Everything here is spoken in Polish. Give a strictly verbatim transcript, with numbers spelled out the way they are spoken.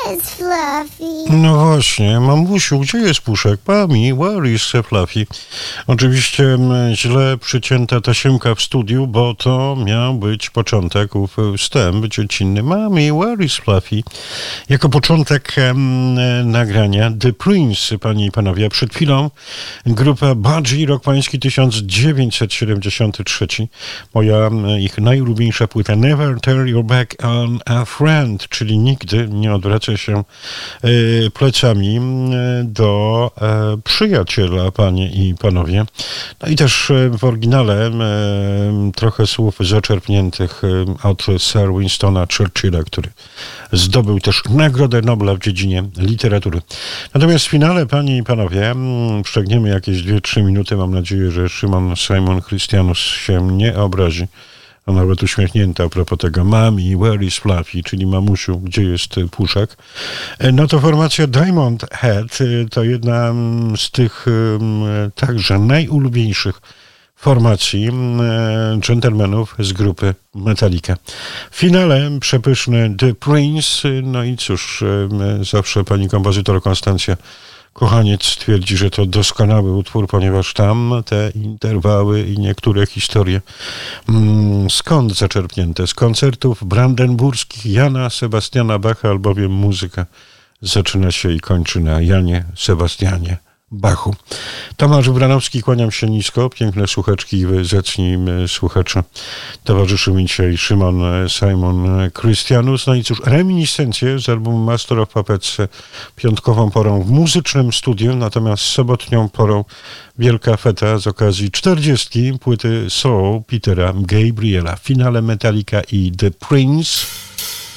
is Fluffy? No właśnie, mamusiu, gdzie jest Puszek? Mami, where is Fluffy? Oczywiście m, źle przycięta tasiemka w studiu, bo to miał być początek, ów wstęp dziecinny. Mami, where is Fluffy? Jako początek em, nagrania The Prince, panie i panowie. Przed chwilą grupa Budgie, rok pański tysiąc dziewięćset siedemdziesiąty trzeci. Moja em, ich najulubieńsza płyta Never Turn Your Back on a Friend, czyli nigdy nie odwraca się y, plecami y, do y, przyjaciela, panie i panowie. No i też y, w oryginale y, trochę słów zaczerpniętych y, od Sir Winstona Churchilla, który zdobył też Nagrodę Nobla w dziedzinie literatury. Natomiast w finale, panie i panowie, mm, przegniemy jakieś dwie trzy minuty. Mam nadzieję, że Szymon Simon Christianus się nie obrazi. A nawet uśmiechnięta a propos tego Mami, where is Fluffy, czyli mamusiu, gdzie jest Puszek. No to formacja Diamond Head to jedna z tych także najulubieńszych formacji dżentelmenów z grupy Metallica. W finale przepyszny The Prince, no i cóż, zawsze pani kompozytor Konstancja Kochaniec twierdzi, że to doskonały utwór, ponieważ tam te interwały i niektóre historie mm, skąd zaczerpnięte? Z koncertów brandenburskich Jana Sebastiana Bacha, albowiem muzyka zaczyna się i kończy na Janie Sebastianie Bachu. Tomasz Branowski, kłaniam się nisko. Piękne słuchaczki i wy zacni słuchacze. Towarzyszył mi dzisiaj Szymon Simon Christianus. No i cóż, reminiscencje z albumu Master of Puppets piątkową porą w muzycznym studiu, natomiast sobotnią porą wielka feta z okazji czterdziestki płyty Soul Petera Gabriela. W finale Metallica i The Prince.